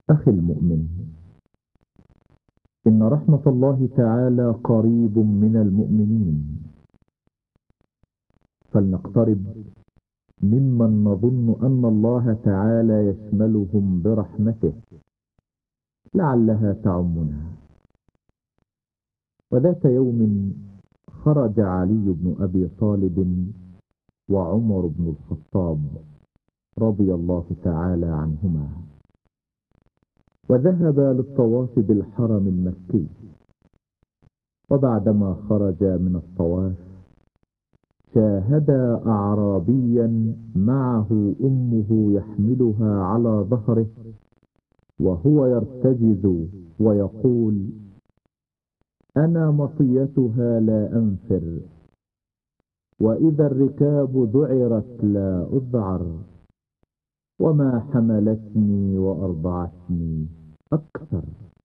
أخي المؤمن، إن رحمة الله تعالى قريب من المؤمنين، فلنقترب ممن نظن أن الله تعالى يشملهم برحمته لعلها تعمنا. وذات يوم خرج علي بن أبي طالب وعمر بن الخطاب رضي الله تعالى عنهما، وذهبا للطواف بالحرم المكي. وبعدما خرجا من الطواف شاهدا أعرابيا معه أمه يحملها على ظهره، وهو يرتجز ويقول: أنا مطيتها لا أنفر، وإذا الركاب ذعرت لا أذعر، وما حملتني وأرضعتني أكثر.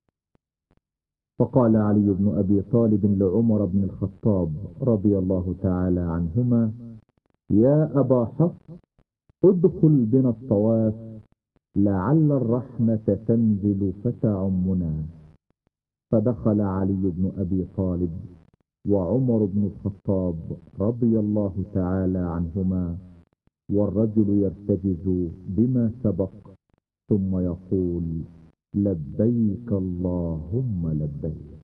فقال علي بن أبي طالب لعمر بن الخطاب رضي الله تعالى عنهما: يا أبا حفص، ادخل بنا الطواف لعل الرحمة تنزل فتعمنا. فدخل علي بن أبي طالب وعمر بن الخطاب رضي الله تعالى عنهما، والرجل يرتجز بما سبق، ثم يقول: لبيك اللهم لبيك.